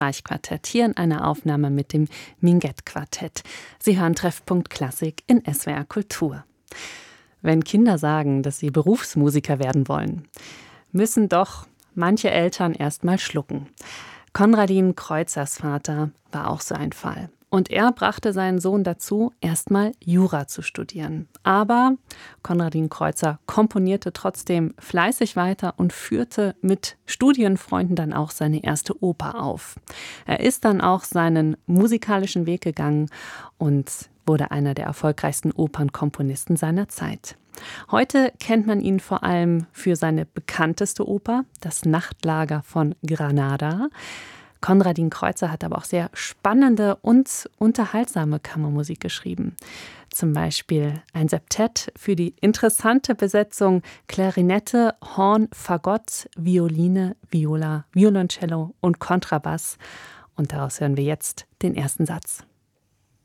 Streichquartett, hier in einer Aufnahme mit dem Minguett-Quartett. Sie hören Treffpunkt Klassik in SWR Kultur. Wenn Kinder sagen, dass sie Berufsmusiker werden wollen, müssen doch manche Eltern erst mal schlucken. Konradin Kreuzers Vater war auch so ein Fall. Und er brachte seinen Sohn dazu, erstmal Jura zu studieren. Aber Konradin Kreuzer komponierte trotzdem fleißig weiter und führte mit Studienfreunden dann auch seine erste Oper auf. Er ist dann auch seinen musikalischen Weg gegangen und wurde einer der erfolgreichsten Opernkomponisten seiner Zeit. Heute kennt man ihn vor allem für seine bekannteste Oper, Das Nachtlager von Granada. Konradin Kreuzer hat aber auch sehr spannende und unterhaltsame Kammermusik geschrieben. Zum Beispiel ein Septett für die interessante Besetzung Klarinette, Horn, Fagott, Violine, Viola, Violoncello und Kontrabass. Und daraus hören wir jetzt den ersten Satz.